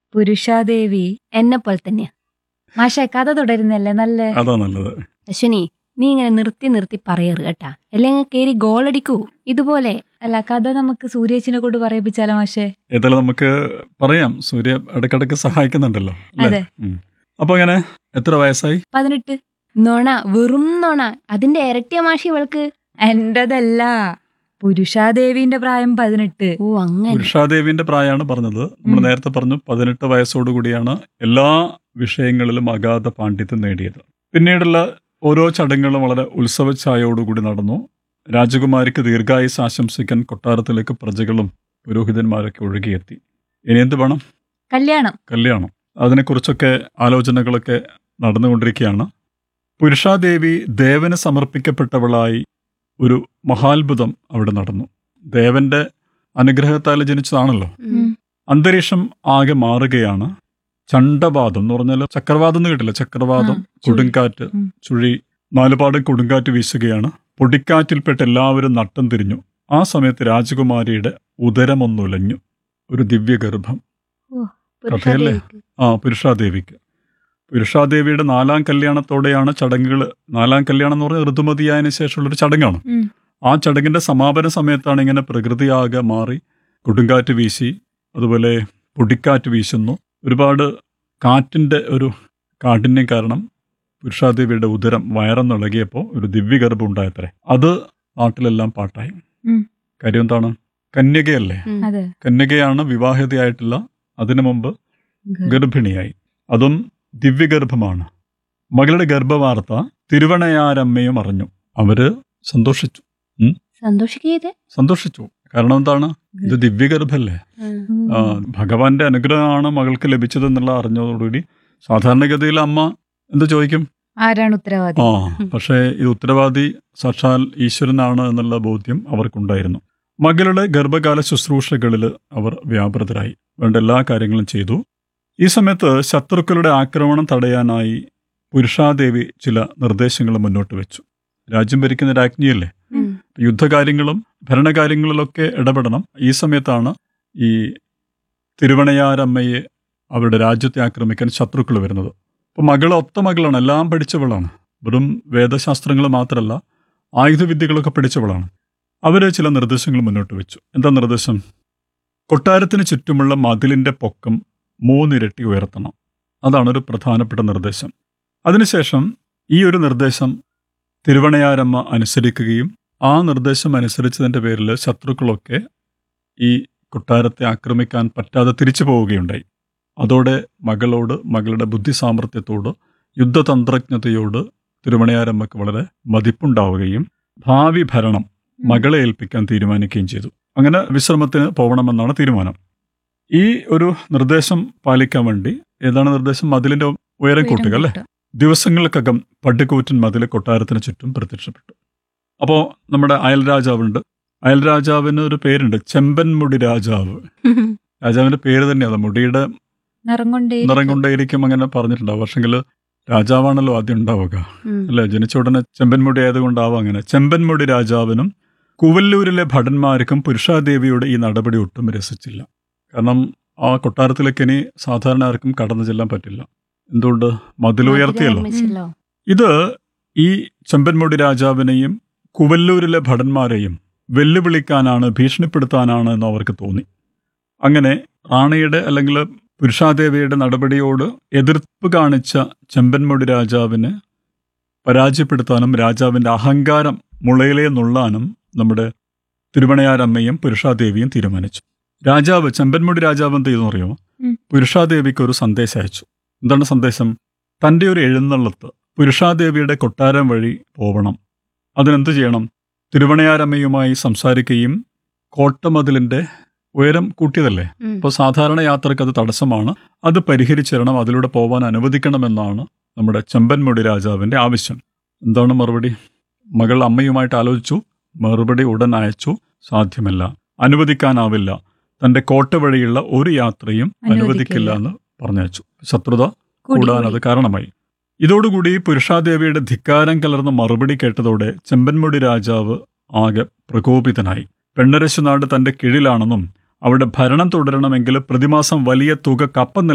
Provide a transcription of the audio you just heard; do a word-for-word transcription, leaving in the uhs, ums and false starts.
പുരുഷാദേവി എന്നെ പോലെ തന്നെയാ. മാഷെ കഥ തുടരുന്നല്ലേ നല്ല. അതാ നല്ലത്. അശ്വിനി, നീ ഇങ്ങനെ നിർത്തി നിർത്തി പറയറ് കേട്ടാ, അല്ലെങ്കിൽ കേറി ഗോളടിക്കൂ. ഇതുപോലെ അല്ല കഥ നമുക്ക് സൂര്യേച്ചിനെ കൊണ്ട് പറയിപ്പിച്ചാലോ മാഷെ? ഏതായാലും നമുക്ക് പറയാം, സൂര്യ ഇടക്കിടക്ക് സഹായിക്കുന്നുണ്ടല്ലോ അല്ലേ? അതെ. ഉം. അപ്പൊ അങ്ങനെ എത്ര വയസ്സായി? പതിനെട്ട്. നോണ, വെറും നോണ. അതിന്റെ ഇരട്ടിയ മാഷി ഇവൾക്ക്. എന്റതല്ല, പുരുഷാദേവിന്റെ പ്രായം പതിനെട്ട്. ഓ അങ്ങനെ. പുരുഷാദേവിന്റെ പ്രായമാണ് പറഞ്ഞത്. നമ്മൾ നേരത്തെ പറഞ്ഞു പതിനെട്ട് വയസ്സോടുകൂടിയാണ് എല്ലാ വിഷയങ്ങളിലും അഗാധ പാണ്ഡിത്യം നേടിയത്. പിന്നീടുള്ള ഓരോ ചടങ്ങുകളും വളരെ ഉത്സവഛായയോടുകൂടി നടന്നു. രാജകുമാരിക്ക് ദീർഘായുസ് ആശംസിക്കാൻ കൊട്ടാരത്തിലേക്ക് പ്രജകളും പുരോഹിതന്മാരൊക്കെ ഒഴുകിയെത്തി. ഇനി എന്ത് വേണം? കല്യാണം. കല്യാണം. അതിനെക്കുറിച്ചൊക്കെ ആലോചനകളൊക്കെ നടന്നുകൊണ്ടിരിക്കുകയാണ്. പുരുഷാദേവി ദേവന് സമർപ്പിക്കപ്പെട്ടവളായി ഒരു മഹാത്ഭുതം അവിടെ നടന്നു. ദേവന്റെ അനുഗ്രഹത്താൽ ജനിച്ചതാണല്ലോ. അന്തരീക്ഷം ആകെ മാറുകയാണ്. ചണ്ഡവാദം എന്ന് പറഞ്ഞാൽ ചക്രവാതം എന്ന് കേട്ടില്ല, ചക്രവാതം, കൊടുങ്കാറ്റ്, ചുഴി, നാലുപാടും കൊടുങ്കാറ്റ് വീശുകയാണ്. പൊടിക്കാറ്റിൽപ്പെട്ട് എല്ലാവരും നട്ടം തിരിഞ്ഞു. ആ സമയത്ത് രാജകുമാരിയുടെ ഉദരമൊന്നുലഞ്ഞു. ഒരു ദിവ്യഗർഭം. കഥയല്ലേ? ആ, പുരുഷാദേവിക്ക്. പുരുഷാദേവിയുടെ നാലാം കല്യാണത്തോടെയാണ് ചടങ്ങുകൾ. നാലാം കല്യാണം എന്ന് പറഞ്ഞാൽ ഋതുമതിയായതിനു ശേഷമുള്ളൊരു ചടങ്ങാണ്. ആ ചടങ്ങിന്റെ സമാപന സമയത്താണ് ഇങ്ങനെ പ്രകൃതിയാകെ മാറി കൊടുങ്കാറ്റ് വീശി, അതുപോലെ പൊടിക്കാറ്റ് വീശുന്നു. ഒരുപാട് കാറ്റിന്റെ ഒരു കാഠിന്യം കാരണം പുരുഷാദേവിയുടെ ഉദരം വയറന്നിളകിയപ്പോൾ ഒരു ദിവ്യഗർഭം ഉണ്ടായത്രേ. അത് നാട്ടിലെല്ലാം പാട്ടായി. കാര്യം എന്താണ്? കന്യകയല്ലേ? കന്യകയാണ്, വിവാഹിതയായിട്ടില്ല. അതിനു മുമ്പ് ഗർഭിണിയായി, അതും ദിവ്യഗർഭമാണ്. മകളുടെ ഗർഭവാർത്ത തിരുവണയാരമ്മയും അറിഞ്ഞു. അവര് സന്തോഷിച്ചു. സന്തോഷിച്ചു കാരണം എന്താണ്? ഇത് ദിവ്യഗർഭല്ലേ? ആ, ഭഗവാന്റെ അനുഗ്രഹമാണ് മകൾക്ക് ലഭിച്ചതെന്നുള്ള അറിഞ്ഞതോടുകൂടി സാധാരണഗതിയിൽ അമ്മ എന്ത് ചോദിക്കും? ആരാണ് ഉത്തരവാദി? ആ, പക്ഷേ ഇത് ഉത്തരവാദി സാക്ഷാൽ ഈശ്വരനാണ് എന്നുള്ള ബോധ്യം അവർക്കുണ്ടായിരുന്നു. മകളുടെ ഗർഭകാല ശുശ്രൂഷകളിൽ അവർ വ്യാപൃതരായി, വേണ്ട എല്ലാ കാര്യങ്ങളും ചെയ്തു. ഈ സമയത്ത് ശത്രുക്കളുടെ ആക്രമണം തടയാനായി പുരുഷാദേവി ചില നിർദ്ദേശങ്ങൾ മുന്നോട്ട് വെച്ചു. രാജ്യം ഭരിക്കുന്ന രാജ്ഞിയല്ലേ, യുദ്ധകാര്യങ്ങളും ഭരണകാര്യങ്ങളിലൊക്കെ ഇടപെടണം. ഈ സമയത്താണ് ഈ തിരുവണയാരമ്മയെ അവരുടെ രാജ്യത്തെ ആക്രമിക്കാൻ ശത്രുക്കൾ വരുന്നത്. അപ്പോൾ മകൾ ഒത്ത മകളാണ്, എല്ലാം പഠിച്ചവളാണ്. വെറും വേദശാസ്ത്രങ്ങൾ മാത്രമല്ല, ആയുധവിദ്യകളൊക്കെ പഠിച്ചവളാണ്. അവർ ചില നിർദ്ദേശങ്ങൾ മുന്നോട്ട് വെച്ചു. എന്താ നിർദ്ദേശം? കൊട്ടാരത്തിന് ചുറ്റുമുള്ള മതിലിൻ്റെ പൊക്കം മൂന്നിരട്ടി ഉയർത്തണം. അതാണ് ഒരു പ്രധാനപ്പെട്ട നിർദ്ദേശം. അതിനുശേഷം ഈ ഒരു നിർദ്ദേശം തിരുവണയാരമ്മ അനുസരിക്കുകയും ആ നിർദ്ദേശം അനുസരിച്ചതിൻ്റെ പേരിൽ ശത്രുക്കളൊക്കെ ഈ കൊട്ടാരത്തെ ആക്രമിക്കാൻ പറ്റാതെ തിരിച്ചു പോവുകയുണ്ടായി. അതോടെ മകളോട്, മകളുടെ ബുദ്ധി സാമർഥ്യത്തോട്, യുദ്ധതന്ത്രജ്ഞതയോട് തിരുവണയാരമ്മക്ക് വളരെ മതിപ്പുണ്ടാവുകയും ഭാവി ഭരണം മകളെ ഏൽപ്പിക്കാൻ തീരുമാനിക്കുകയും ചെയ്തു. അങ്ങനെ വിശ്രമത്തിന് പോകണമെന്നാണ് തീരുമാനം. ഈ ഒരു നിർദ്ദേശം പാലിക്കാൻ വേണ്ടി ഏതാണ് നിർദ്ദേശം? മതിലിന്റെ ഉയരം കൂട്ടുക അല്ലേ? ദിവസങ്ങൾക്കകം പടുകൂറ്റൻ മതിൽ കൊട്ടാരത്തിന് ചുറ്റും പ്രത്യക്ഷപ്പെട്ടു. അപ്പോൾ നമ്മുടെ അയൽ രാജാവുണ്ട്. അയൽ രാജാവിന് ഒരു പേരുണ്ട്, ചെമ്പൻമുടി രാജാവ്. രാജാവിന്റെ പേര് തന്നെയാണ്, മുടിയുടെ നിറം കൊണ്ടേയിരിക്കും അങ്ങനെ പറഞ്ഞിട്ടുണ്ടാവും. പക്ഷെങ്കിൽ രാജാവാണല്ലോ ആദ്യം ഉണ്ടാവുക അല്ലെ? ജനിച്ച ഉടനെ ചെമ്പൻമുടി ആയതുകൊണ്ടാവും അങ്ങനെ. ചെമ്പൻമുടി രാജാവിനും കുവല്ലൂരിലെ ഭടന്മാർക്കും പുരുഷാദേവിയുടെ ഈ നടപടി ഒട്ടും രസിച്ചില്ല. കാരണം ആ കൊട്ടാരത്തിലേക്ക് ഇനി സാധാരണ ആർക്കും കടന്നു ചെല്ലാൻ പറ്റില്ല. എന്തുകൊണ്ട്? മതിലുയർത്തിയല്ലോ. ഇത് ഈ ചെമ്പൻമുടി രാജാവിനെയും കുവല്ലൂരിലെ ഭടന്മാരെയും വെല്ലുവിളിക്കാനാണ്, ഭീഷണിപ്പെടുത്താനാണ് എന്ന് അവർക്ക് തോന്നി. അങ്ങനെ റാണിയുടെ അല്ലെങ്കിൽ പുരുഷാദേവിയുടെ നടപടിയോട് എതിർപ്പ് കാണിച്ച ചെമ്പൻമുടി രാജാവിനെ പരാജയപ്പെടുത്താനും രാജാവിൻ്റെ അഹങ്കാരം മുളയിലേ നുള്ളാനും നമ്മുടെ തിരുവണയാരമ്മയും പുരുഷാദേവിയും തീരുമാനിച്ചു. രാജാവ്, ചെമ്പൻമുടി രാജാവ് എന്ത് ചെയ്തെന്ന് അറിയുമോ? പുരുഷാദേവിക്ക് ഒരു സന്ദേശം അയച്ചു. എന്താണ് സന്ദേശം? തൻ്റെ ഒരു എഴുന്നള്ളത്ത് പുരുഷാദേവിയുടെ കൊട്ടാരം വഴി പോവണം. അതിനെന്ത് ചെയ്യണം? തിരുവണയാരമ്മയുമായി സംസാരിക്കുകയും കോട്ടമതിലിൻ്റെ ഉയരം കൂട്ടിയതല്ലേ, അപ്പോൾ സാധാരണ യാത്രക്ക് അത് തടസ്സമാണ്, അത് പരിഹരിച്ചു തരണം, അതിലൂടെ പോവാൻ അനുവദിക്കണമെന്നാണ് നമ്മുടെ ചെമ്പൻമുടി രാജാവിൻ്റെ ആവശ്യം. എന്താണ് മറുപടി? മകൾ അമ്മയുമായിട്ട് ആലോചിച്ചു, മറുപടി ഉടൻ അയച്ചു. സാധ്യമല്ല, അനുവദിക്കാനാവില്ല, തൻ്റെ കോട്ട വഴിയുള്ള ഒരു യാത്രയും അനുവദിക്കില്ല എന്ന് പറഞ്ഞയച്ചു. ശത്രുത കൂടാൻ അത് കാരണമായി. ഇതോടുകൂടി പുരുഷാദേവിയുടെ ധിക്കാരം കലർന്ന മറുപടി കേട്ടതോടെ ചെമ്പൻമുടി രാജാവ് ആകെ പ്രകോപിതനായി. പെണ്ണരശുനാട് തൻ്റെ കീഴിലാണെന്നും അവിടെ ഭരണം തുടരണമെങ്കിൽ പ്രതിമാസം വലിയ തുക കപ്പം